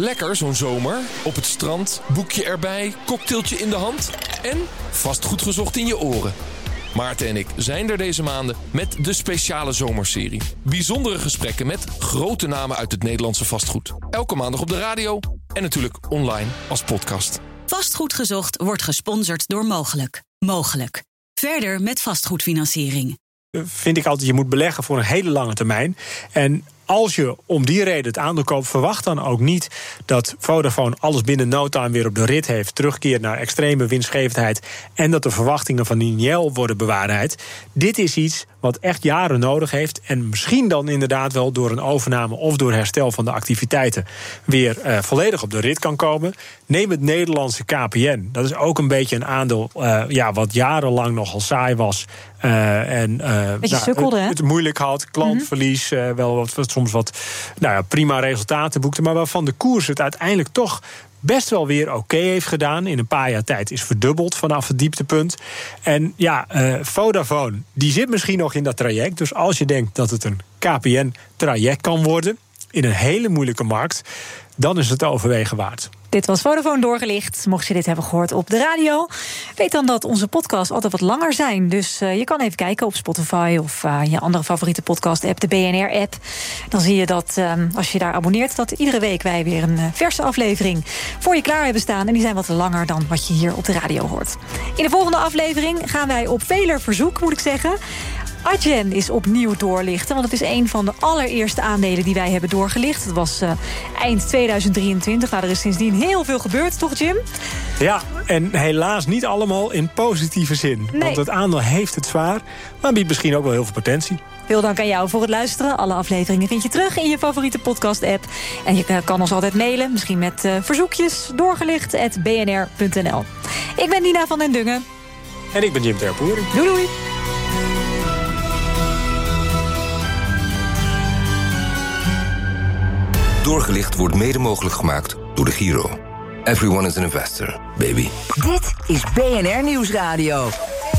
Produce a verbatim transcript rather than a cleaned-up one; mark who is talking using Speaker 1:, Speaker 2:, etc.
Speaker 1: Lekker zo'n zomer. Op het strand, boekje erbij, cocktailtje in de hand en vastgoed gezocht in je oren. Maarten en ik zijn er deze maanden met de speciale zomerserie. Bijzondere gesprekken met grote namen uit het Nederlandse vastgoed. Elke maandag op de radio en natuurlijk online als podcast.
Speaker 2: Vastgoed gezocht wordt gesponsord door Mogelijk. Mogelijk. Verder met vastgoedfinanciering.
Speaker 3: Vind ik altijd, je moet beleggen voor een hele lange termijn. En als je om die reden het aandeel koopt, verwacht dan ook niet dat Vodafone alles binnen no time weer op de rit heeft, terugkeert naar extreme winstgevendheid en dat de verwachtingen van Niel worden bewaarheid. Dit is iets wat echt jaren nodig heeft en misschien dan inderdaad wel door een overname of door herstel van de activiteiten weer uh, volledig op de rit kan komen. Neem het Nederlandse K P N. Dat is ook een beetje een aandeel uh, ja, wat jarenlang nogal saai was. Uh, en uh,
Speaker 4: Beetje
Speaker 3: nou,
Speaker 4: sukkelde, hè?
Speaker 3: het, het moeilijk had, klantverlies, uh, wel wat, wat soms wat nou ja, prima resultaten boekte, maar waarvan de koers het uiteindelijk toch best wel weer oké okay heeft gedaan. In een paar jaar tijd is verdubbeld vanaf het dieptepunt. En ja, uh, Vodafone, die zit misschien nog in dat traject. Dus als je denkt dat het een K P N-traject kan worden in een hele moeilijke markt, dan is het overwegen waard.
Speaker 4: Dit was Vodafone Doorgelicht. Mocht je dit hebben gehoord op de radio, weet dan dat onze podcasts altijd wat langer zijn. Dus uh, je kan even kijken op Spotify of uh, je andere favoriete podcast-app, de B N R-app. Dan zie je dat uh, als je daar abonneert, dat iedere week wij weer een uh, verse aflevering voor je klaar hebben staan. En die zijn wat langer dan wat je hier op de radio hoort. In de volgende aflevering gaan wij op veler verzoek, moet ik zeggen, Adyen is opnieuw doorlichten, want het is een van de allereerste aandelen die wij hebben doorgelicht. Dat was uh, eind tweeduizend drieëntwintig. Nou, er is sindsdien heel veel gebeurd, toch Jim?
Speaker 3: Ja, en helaas niet allemaal in positieve zin.
Speaker 4: Nee.
Speaker 3: Want het aandeel heeft het zwaar, maar biedt misschien ook wel heel veel potentie.
Speaker 4: Veel dank aan jou voor het luisteren. Alle afleveringen vind je terug in je favoriete podcast-app. En je kan ons altijd mailen, misschien met uh, verzoekjes, doorgelicht at b n r punt n l. Ik ben Nina van den Dungen.
Speaker 3: En ik ben Jim Terpoeren.
Speaker 4: Doei doei.
Speaker 5: Doorgelicht wordt mede mogelijk gemaakt door de Giro. Everyone is an investor, baby.
Speaker 6: Dit is B N R Nieuwsradio.